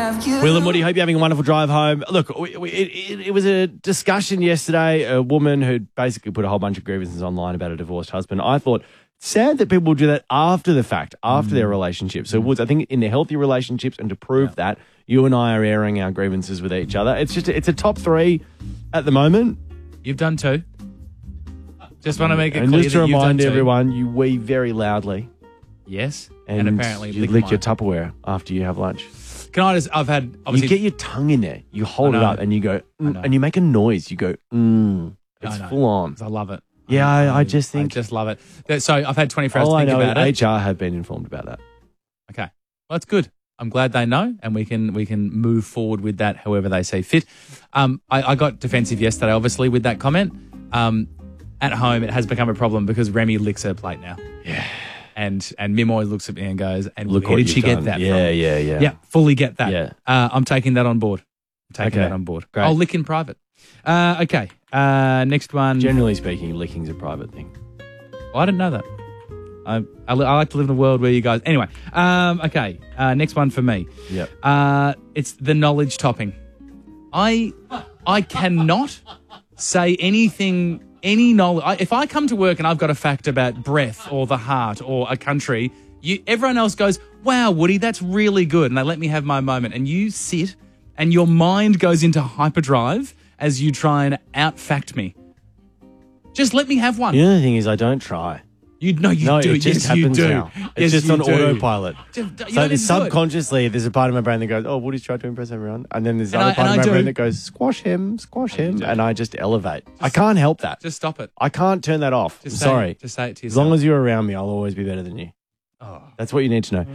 have you. Will and Woody, hope you're having a wonderful drive home. Look, it was a discussion yesterday. A woman who basically put a whole bunch of grievances online about a divorced husband. I thought, sad that people do that after the fact, after their relationship. So, Woods, I think in their healthy relationships, and to prove that, you and I are airing our grievances with each other. It's a top 3 at the moment. You've done 2. Just want to make it and clear just to that you've remind done 2. everyone, you wee very loudly. Yes, And apparently you lick your Tupperware after you have lunch. Can I just? I've had obviously. You get your tongue in there. You hold it know. up and you go, and you make a noise. You go, It's I know. full on. I love it. Yeah, I just think. I just love it. So I've had 24 hours to All I think know about it. is HR have been informed about that. Okay, well, that's good. I'm glad they know, and we can move forward with that however they see fit. I got defensive yesterday, obviously, with that comment. At home, it has become a problem because Remy licks her plate now. Yeah. And Mim always looks at me and goes, and Look where what did you've she get done. that Yeah, from? yeah. Yeah, fully get that. Yeah. I'm taking that on board. Okay. That on board. Great. I'll lick in private. Okay. Next one. Generally speaking, licking's a private thing. I didn't know that. I like to live in a world where you guys... Anyway. Okay. Next one for me. Yep. It's the knowledge topping. I cannot say anything... Any knowledge. If I come to work and I've got a fact about breath or the heart or a country, everyone else goes, wow, Woody, that's really good. And they let me have my moment. And you sit and your mind goes into hyperdrive as you try and out-fact me. Just let me have one. The other thing is I don't try. You do. It just Yes, happens you do. now. Yes, It's just you on do. autopilot. You So don't there's even do it. subconsciously, there's a part of my brain that goes, oh, Woody's tried to impress everyone. And then there's And other I- part and of I my do. brain that goes, squash him. And I just elevate. I can't help that. Just stop it. I can't turn that off. Just I'm say- sorry. just say it to As yourself. long as you're around me, I'll always be better than you. Oh, That's what you need to know.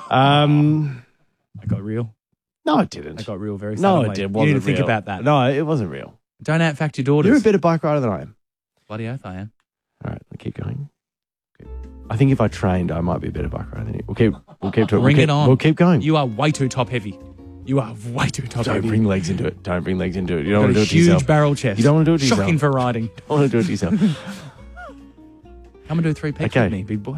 I got real. No, it didn't. I got real very No, suddenly. it did. You need to Wasn't think real. about that. No, it wasn't real. Don't out-fact your daughters. You're a better bike rider than I am. Bloody oath I am. All right, I'll keep going. Okay. I think if I trained, I might be a better bike rider than you. We'll keep to it. Bring it on. We'll keep going. You are way too top-heavy. You are way too top-heavy. Don't bring legs into it. Don't bring legs into it. You Got don't want a to do it to huge yourself. barrel chest. You don't want to do it to Shocking yourself. for riding. You don't want to do it to yourself. Come and do 3 peaks Okay. with me, big boy.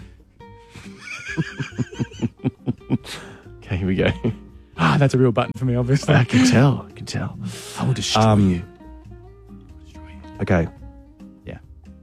Okay, here we go. That's a real button for me, obviously. I can tell. I can tell. I will destroy you. Okay. Yeah.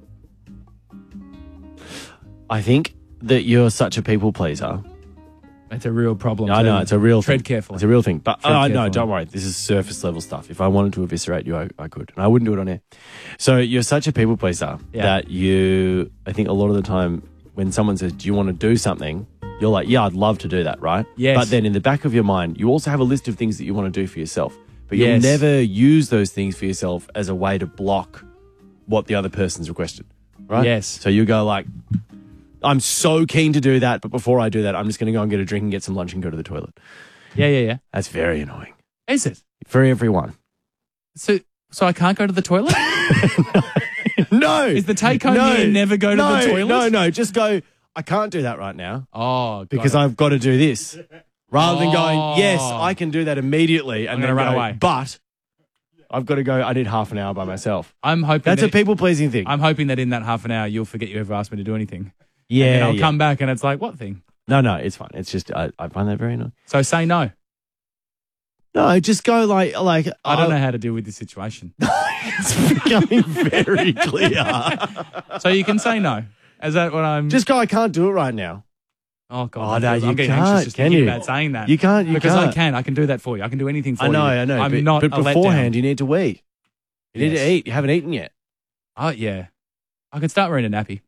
I think that you're such a people pleaser. That's a real problem. I know, too. it's a real Tread thing. carefully. It's a real thing. But Tread no, carefully. don't worry. This is surface level stuff. If I wanted to eviscerate you, I could. And I wouldn't do it on air. So you're such a people pleaser that I think a lot of the time when someone says, do you want to do something? You're like, yeah, I'd love to do that, right? Yes. But then in the back of your mind, you also have a list of things that you want to do for yourself. But you'll Yes. never use those things for yourself as a way to block what the other person's requested, right? Yes. So you go like, I'm so keen to do that, but before I do that, I'm just going to go and get a drink and get some lunch and go to the toilet. Yeah. That's very annoying. Is it? For everyone. So I can't go to the toilet? No. Is the take home here never go to the toilet? No. Just go, I can't do that right now Oh, got because it. I've got to do this. Rather than going, Oh. yes, I can do that immediately. And I'm then gonna run go, away. But I've got to go, I need half an hour by myself. I'm hoping That's a that, people-pleasing thing. I'm hoping that in that half an hour you'll forget you ever asked me to do anything. yeah. And then I'll yeah. come back and it's like, what thing? No, it's fine. It's just, I find that very annoying. So say no. No, just go like I don't know how to deal with this situation. It's becoming very clear. So you can say no. Is that what I'm... Just go, I can't do it right now. Oh, God. Oh, no, I'm you getting can't, anxious just can thinking you? about saying that. You can't. Because I can. I can do that for you. I can do anything for you. I know. I'm but, not but a letdown. beforehand, you need to eat. You need Yes. to eat. You haven't eaten yet. Oh, yeah. I could start wearing a nappy.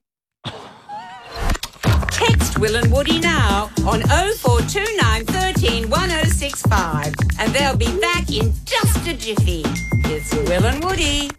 Text Will and Woody now on 0429 13 1065 and they'll be back in just a jiffy. It's Will and Woody.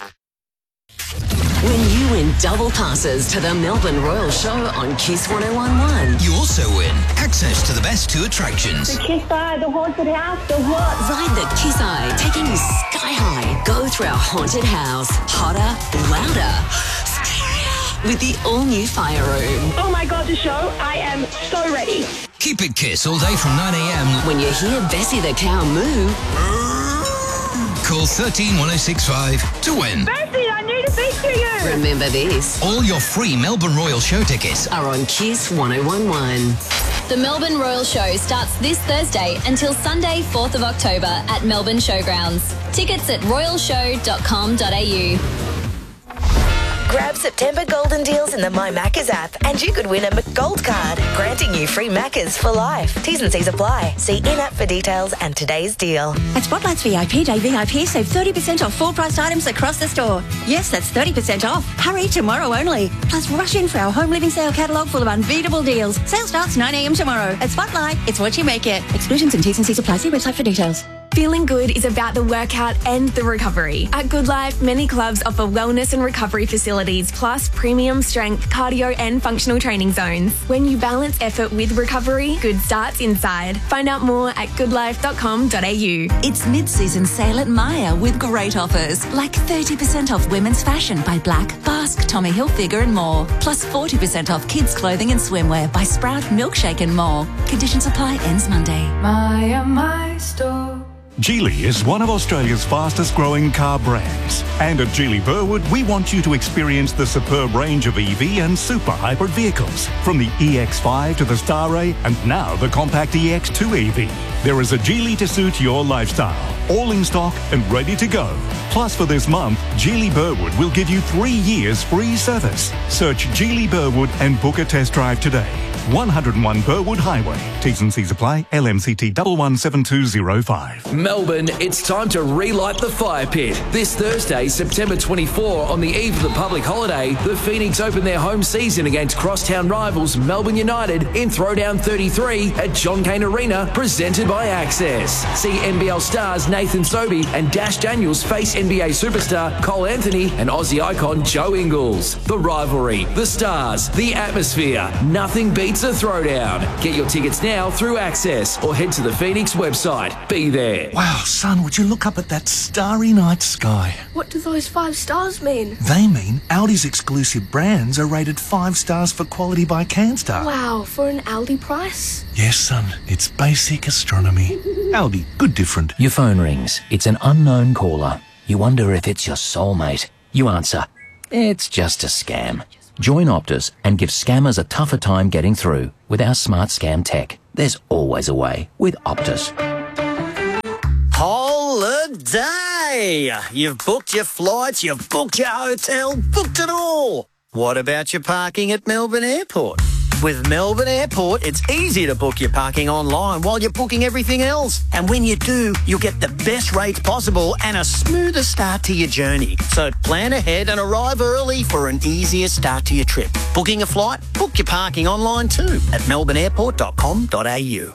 When you win double passes to the Melbourne Royal Show on Kiss 1011. You also win access to the best 2 attractions. Kiss Eye, the haunted house, the what? Ride the Kiss Eye, taking you sky high. Go through our haunted house. Hotter, louder, scarier. With the all-new Fire Room. Oh my God, the show. I am so ready. Keep it Kiss all day from 9 a.m. When you hear Bessie the cow moo, Call 131065 to win. Bessie, I need to speak to you. remember this, All your free Melbourne Royal Show tickets are on Kiss 1011. The Melbourne Royal Show starts this Thursday until Sunday, 4th of October at Melbourne Showgrounds. Tickets at royalshow.com.au. Grab September golden deals in the My Maccas app and you could win a McGold card, granting you free Maccas for life. T's and C's apply. See in-app for details and today's deal. At Spotlight's VIP Day VIP, save 30% off full-priced items across the store. Yes, that's 30% off. Hurry, tomorrow only. Plus, rush in for our home living sale catalogue full of unbeatable deals. Sale starts 9 a.m. tomorrow. At Spotlight, it's what you make it. Exclusions and T's and C's apply. See website for details. Feeling good is about the workout and the recovery. At Good Life, many clubs offer wellness and recovery facilities, plus premium strength, cardio and functional training zones. When you balance effort with recovery, good starts inside. Find out more at goodlife.com.au. It's mid-season sale at Myer with great offers, like 30% off women's fashion by Black, Basque, Tommy Hilfiger and more. Plus 40% off kids' clothing and swimwear by Sprout, Milkshake and more. Conditions apply, ends Monday. My store. Geely is one of Australia's fastest growing car brands. And at Geely Burwood, we want you to experience the superb range of EV and super hybrid vehicles. From the EX5 to the Starray and now the compact EX2 EV. There is a Geely to suit your lifestyle. All in stock and ready to go. Plus for this month, Geely Burwood will give you 3 years free service. Search Geely Burwood and book a test drive today. 101 Burwood Highway. T's and C's apply. LMCT 117205. Melbourne, it's time to relight the fire pit. This Thursday, September 24, on the eve of the public holiday, the Phoenix open their home season against crosstown rivals Melbourne United in Throwdown 33 at John Cain Arena, presented by Access. See NBL stars Nathan Sobey and Dash Daniels face NBA superstar Cole Anthony and Aussie icon Joe Ingles. The rivalry, the stars, the atmosphere. Nothing beats a throwdown. Get your tickets now through Access or head to the Phoenix website. Be there. Wow, son, would you look up at that starry night sky? What do those 5 stars mean? They mean Aldi's exclusive brands are rated 5 stars for quality by CanStar. Wow, for an Aldi price? Yes, son, it's basic astronomy. Aldi, good different. Your phone rings. It's an unknown caller. You wonder if it's your soulmate. You answer, it's just a scam. Join Optus and give scammers a tougher time getting through with our smart scam tech. There's always a way with Optus. Holiday! You've booked your flights, you've booked your hotel, booked it all. What about your parking at Melbourne Airport? With Melbourne Airport, it's easy to book your parking online while you're booking everything else. And when you do, you'll get the best rates possible and a smoother start to your journey. So plan ahead and arrive early for an easier start to your trip. Booking a flight? Book your parking online too at melbourneairport.com.au.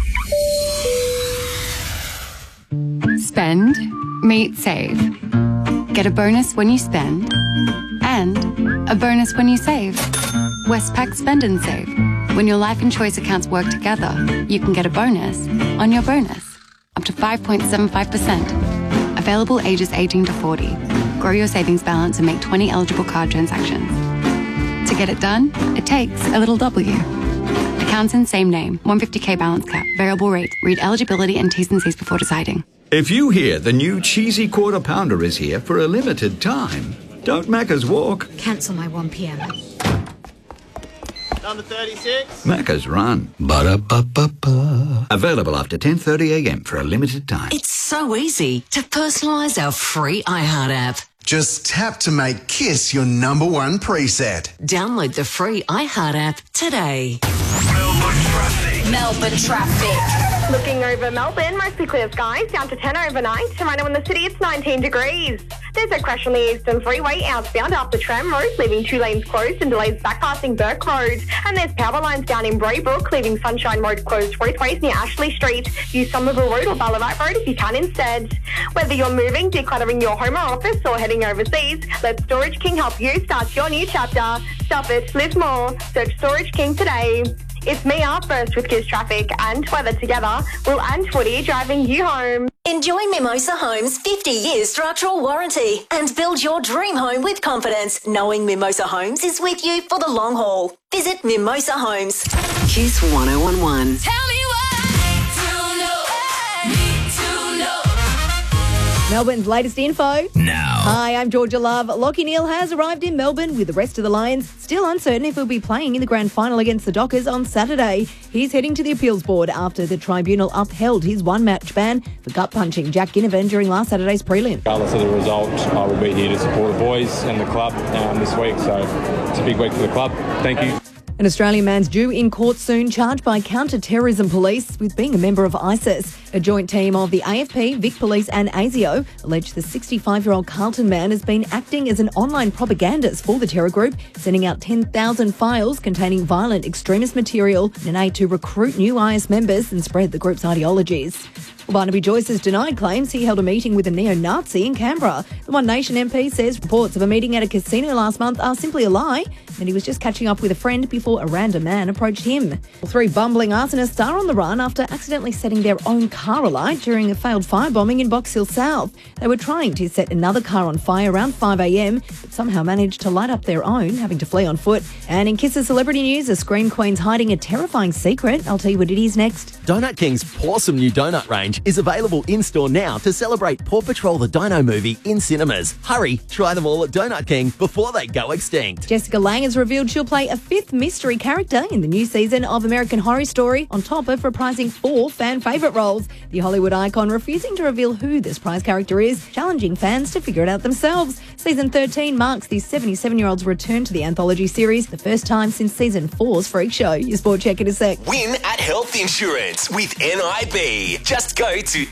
Spend, meet, save. Get a bonus when you spend and a bonus when you save. Westpac Spend and Save. When your life and choice accounts work together, you can get a bonus on your bonus, up to 5.75%. Available ages 18 to 40. Grow your savings balance and make 20 eligible card transactions. To get it done, it takes a little W. Accounts in same name, 150k balance cap, variable rate. Read eligibility and T's and C's before deciding. If you hear the new cheesy quarter pounder is here for a limited time, don't Macca's walk. Cancel my 1 p.m. Number 36. Macca's run. Ba-da-ba-ba-ba. Available after 10:30 a.m. for a limited time. It's so easy to personalise our free iHeart app. Just tap to make Kiss your #1 preset. Download the free iHeart app today. Melbourne traffic. Looking over Melbourne, mostly clear skies, down to 10 overnight. Right now in the city, it's 19 degrees. There's a crash on the Eastern Freeway outbound after Tram Road, leaving 2 lanes closed and delays back passing Burke Road. And there's power lines down in Braybrook, leaving Sunshine Road closed both ways near Ashley Street. Use Somerville Road or Ballarat Road if you can instead. Whether you're moving, decluttering your home or office, or heading overseas, let Storage King help you start your new chapter. Stop it, live more. Search Storage King today. It's me up first with Kiss Traffic and weather together. Will and Footy driving you home. Enjoy Mimosa Homes' 50-year structural warranty and build your dream home with confidence, knowing Mimosa Homes is with you for the long haul. Visit Mimosa Homes. Kiss 1011. Tell me what to know. Need to know. Melbourne's latest info. Now. Hi, I'm Georgia Love. Lachie Neale has arrived in Melbourne with the rest of the Lions. Still uncertain if he'll be playing in the grand final against the Dockers on Saturday. He's heading to the appeals board after the tribunal upheld his one-match ban for gut-punching Jack Ginnivan during last Saturday's prelim. Regardless of the result, I will be here to support the boys and the club this week. So it's a big week for the club. Thank you. An Australian man's due in court soon, charged by counter-terrorism police with being a member of ISIS. A joint team of the AFP, Vic Police and ASIO allege the 65-year-old Carlton man has been acting as an online propagandist for the terror group, sending out 10,000 files containing violent extremist material in an aid to recruit new IS members and spread the group's ideologies. Well, Barnaby Joyce has denied claims he held a meeting with a neo-Nazi in Canberra. The One Nation MP says reports of a meeting at a casino last month are simply a lie, and he was just catching up with a friend before a random man approached him. 3 bumbling arsonists are on the run after accidentally setting their own car alight during a failed firebombing in Box Hill South. They were trying to set another car on fire around 5 a.m, but somehow managed to light up their own, having to flee on foot. And in Kisses celebrity news, a Scream Queen's hiding a terrifying secret. I'll tell you what it is next. Donut King's Pawsome new donut range is available in-store now to celebrate Paw Patrol the Dino movie in cinemas. Hurry, try them all at Donut King before they go extinct. Jessica Lange has revealed she'll play a 5th mystery character in the new season of American Horror Story, on top of reprising 4 fan favourite roles. The Hollywood icon refusing to reveal who this prize character is, challenging fans to figure it out themselves. Season 13 marks the 77-year-old's return to the anthology series, the first time since Season 4's Freak Show. Your sport check in a sec. Win at Health Insurance with NIB. Just go to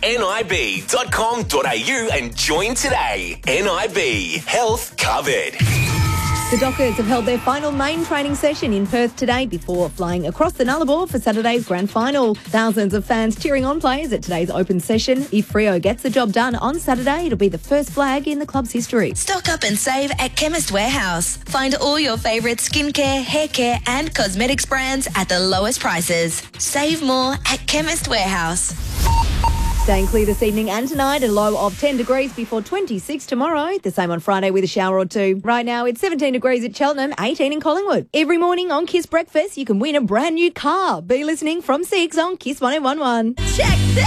nib.com.au and join today. NIB. Health covered. The Dockers have held their final main training session in Perth today before flying across the Nullarbor for Saturday's grand final. Thousands of fans cheering on players at today's open session. If Freo gets the job done on Saturday, it'll be the first flag in the club's history. Stock up and save at Chemist Warehouse. Find all your favourite skincare, hair care and cosmetics brands at the lowest prices. Save more at Chemist Warehouse. Staying clear this evening and tonight, a low of 10 degrees before 26 tomorrow. The same on Friday with a shower or two. Right now, it's 17 degrees at Cheltenham, 18 in Collingwood. Every morning on Kiss Breakfast, you can win a brand new car. Be listening from 6 on Kiss 101.1. Check this.